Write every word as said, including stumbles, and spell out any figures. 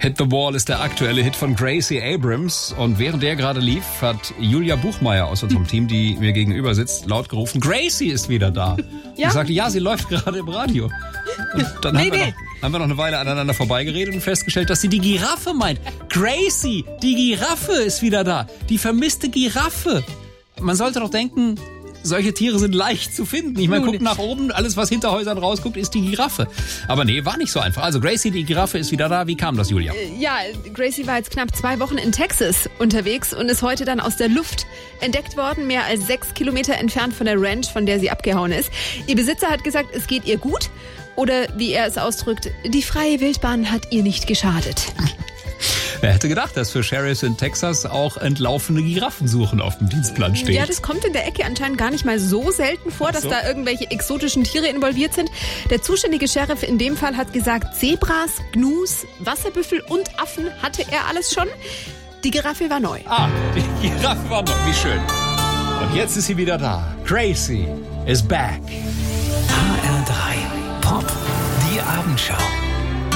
Hit the Wall ist der aktuelle Hit von Gracie Abrams. Und während der gerade lief, hat Julia Buchmeier aus unserem Team, die mir gegenüber sitzt, laut gerufen, Gracie ist wieder da. Ja? Ich sagte, ja, sie läuft gerade im Radio. Und dann nee, haben, wir nee. noch, haben wir noch eine Weile aneinander vorbeigeredet und festgestellt, dass sie die Giraffe meint. Gracie, die Giraffe ist wieder da. Die vermisste Giraffe. Man sollte doch denken, solche Tiere sind leicht zu finden. Ich meine, guck nach oben, alles was hinter Häusern rausguckt, ist die Giraffe. Aber nee, war nicht so einfach. Also Gracie, die Giraffe ist wieder da. Wie kam das, Julia? Ja, Gracie war jetzt knapp zwei Wochen in Texas unterwegs und ist heute dann aus der Luft entdeckt worden, mehr als sechs Kilometer entfernt von der Ranch, von der sie abgehauen ist. Ihr Besitzer hat gesagt, es geht ihr gut. Oder wie er es ausdrückt, die freie Wildbahn hat ihr nicht geschadet. Wer hätte gedacht, dass für Sheriffs in Texas auch entlaufene Giraffensuchen auf dem Dienstplan steht? Ja, das kommt in der Ecke anscheinend gar nicht mal so selten vor, so. dass da irgendwelche exotischen Tiere involviert sind. Der zuständige Sheriff in dem Fall hat gesagt, Zebras, Gnus, Wasserbüffel und Affen hatte er alles schon. Die Giraffe war neu. Ah, die Giraffe war neu. Wie schön. Und jetzt ist sie wieder da. Gracie is back. H R drei Pop, die Abendschau.